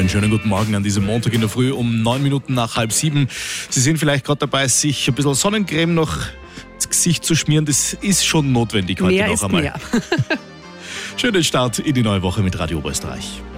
Einen schönen guten Morgen an diesem Montag in der Früh um 9 Minuten nach 6:30. Sie sind vielleicht gerade dabei, sich ein bisschen Sonnencreme noch ins Gesicht zu schmieren. Das ist schon notwendig heute Mehr noch ist einmal. mehr. Schönen Start in die neue Woche mit Radio Oberösterreich.